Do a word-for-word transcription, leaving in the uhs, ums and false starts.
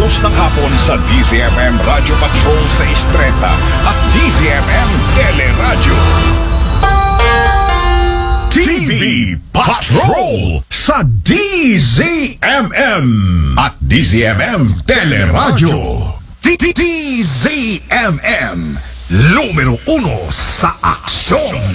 dos ng hapon sa D Z M M Radio Patrol sa Istreta at D Z M M Teleradio. T V Patrol sa D Z M M at D Z M M Teleradio. D Z M M, numero uno sa aksyon.